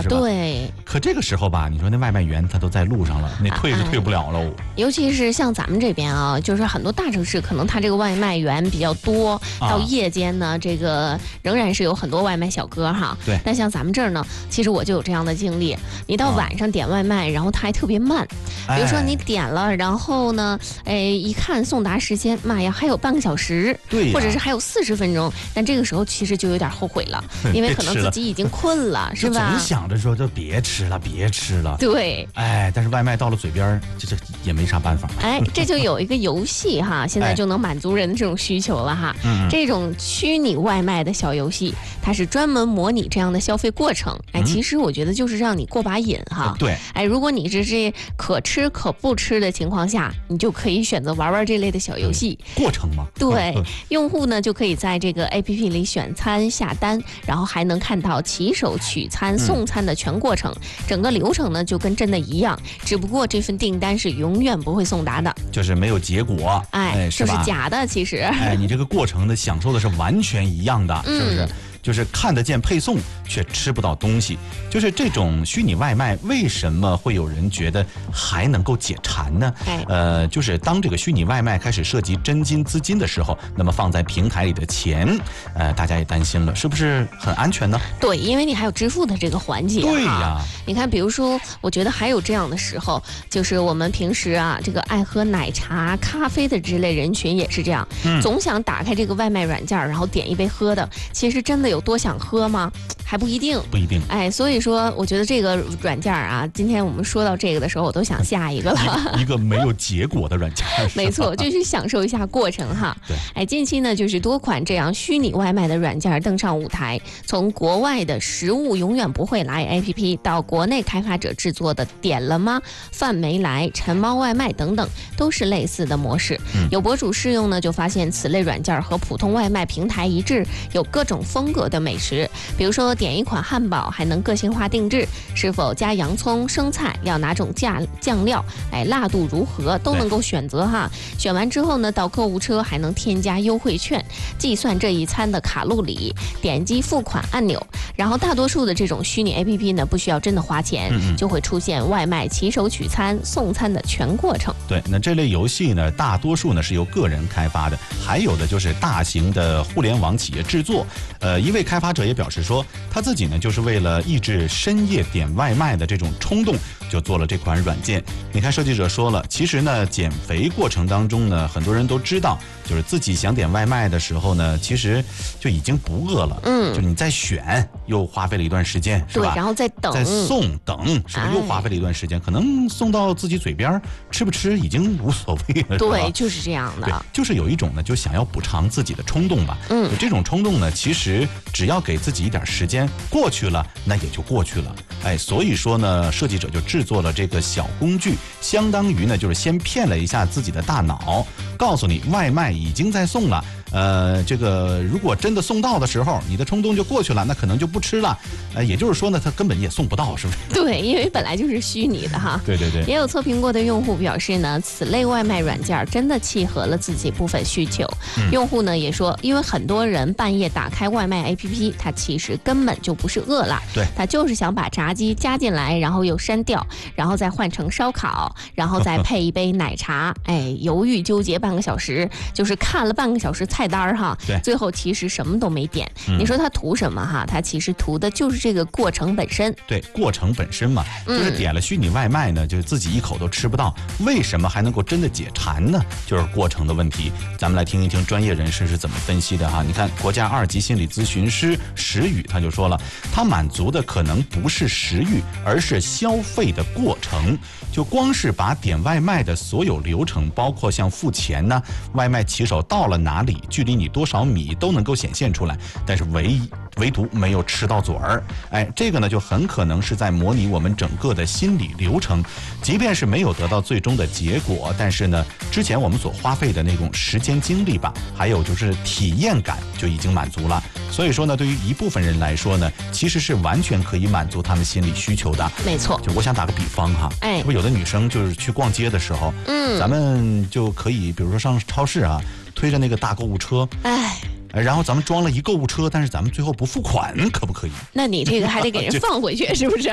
是吧？ 对。 可这个时候吧，你说那外卖员他都在路上了，那退是退不了喽。 尤其是像咱们这边啊，就是很多大城市，可能他这个外卖员比较多，到夜间呢，这个仍然是有很多外卖小哥哈。 对。 但像咱们这儿呢，其实我就有这样的经历，你到晚上点外卖，然后他还特别慢，比如说你点了，然后呢，一看送达时间，妈呀，还有半个小时， 对， 或者是还有40分钟，但这个时候其实就有点后悔了，因为可能自己已经困了，是吧？ 总想着说，就别吃了，别吃了。 对。 但是外卖到了嘴边，这也没啥办法。 这就有一个游戏哈，现在就能满足人的这种需求了哈。这种虚拟外卖的小游戏，它是专门模拟这样的消费过程。其实我觉得就是让你过把瘾哈。 对。 如果你是这可吃可不吃的情况下，你就可以选择玩这类的小游戏。 过程嘛。 对，用户呢就可以在这个 APP 里选餐下单，然后还能看到骑手取餐送餐的全过程，整个流程呢就跟真的一样，只不过这份订单是永远不会送达的， 就是没有结果， 就是假的。其实， 你这个过程的享受的是完全一样的，是不是？就是看得见配送却吃不到东西，就是这种虚拟外卖为什么会有人觉得还能够解馋呢？就是当这个虚拟外卖开始涉及真金资金的时候，那么放在平台里的钱，大家也担心了，是不是很安全呢？ 对，因为你还有支付的这个环节。 对呀， 你看，比如说，我觉得还有这样的时候，就是我们平时啊，这个爱喝奶茶、咖啡的这类人群也是这样，总想打开这个外卖软件，然后点一杯喝的，其实真的有多想喝吗？还不一定， 不一定。 所以说，我觉得这个软件啊，今天我们说到这个的时候，我都想下一个了。 一个没有结果的软件。 没错，就去享受一下过程哈。 对。 近期呢，就是多款这样虚拟外卖的软件登上舞台，从国外的食物永远不会来 APP 到国内开发者制作的点了吗、饭没来、陈猫外卖等等，都是类似的模式。有博主试用呢，就发现此类软件和普通外卖平台一致，有各种风格的美食，比如说点一款汉堡还能个性化定制，是否加洋葱、生菜，要哪种酱料，辣度如何都能够选择哈。选完之后呢，到购物车还能添加优惠券，计算这一餐的卡路里，点击付款按钮。然后大多数的这种虚拟 APP 呢，不需要真的花钱，就会出现外卖骑手取餐、送餐的全过程。 对，那这类游戏呢，大多数呢是由个人开发的，还有的就是大型的互联网企业制作。一位开发者也表示说，他自己呢就是为了抑制深夜点外卖的这种冲动，就做了这款软件。你看，设计者说了，其实呢，减肥过程当中呢，很多人都知道，就是自己想点外卖的时候呢，其实就已经不饿了。就你再选，又花费了一段时间，是吧？ 对，然后再等， 再送等，是不是又花费了一段时间？可能送到自己嘴边，吃不吃已经无所谓了。 对，就是这样的。 对，就是有一种呢，就想要补偿自己的冲动吧。这种冲动呢，其实只要给自己一点时间，过去了，那也就过去了。所以说呢，设计者就制作了这个小工具，相当于呢，就是先骗了一下自己的大脑，告诉你外卖已经在送了。这个如果真的送到的时候，你的冲动就过去了，那可能就不吃了。也就是说呢，它根本也送不到，是不是？ 对，因为本来就是虚拟的哈。 对对对。 也有测评过的用户表示呢，此类外卖软件真的契合了自己部分需求。用户呢也说，因为很多人半夜打开外卖 APP， 他其实根本就不是饿了， 对， 他就是想把炸鸡加进来，然后又删掉，然后再换成烧烤，然后再配一杯奶茶。犹豫纠结半个小时，就是看了半个小时菜单哈， 对， 最后其实什么都没点。你说他图什么哈？他其实图的就是这个过程本身。 对，过程本身嘛，就是点了虚拟外卖呢，就是自己一口都吃不到，为什么还能够真的解馋呢？就是过程的问题。咱们来听一听专业人士是怎么分析的哈。你看，国家2级心理咨询师石宇他就说了，他满足的可能不是食欲，而是消费的过程。就光是把点外卖的所有流程，包括像付钱呢，外卖骑手到了哪里，距离你多少米都能够显现出来，但是唯独没有吃到嘴儿。这个呢就很可能是在模拟我们整个的心理流程。即便是没有得到最终的结果，但是呢，之前我们所花费的那种时间精力吧，还有就是体验感就已经满足了。所以说呢，对于一部分人来说呢，其实是完全可以满足他们心理需求的。 没错。 就我想打个比方哈，不有的女生就是去逛街的时候，咱们就可以比如说上超市啊，推着那个大购物车，然后咱们装了一购物车，但是咱们最后不付款，可不可以？ 那你这个还得给人放回去，是不是？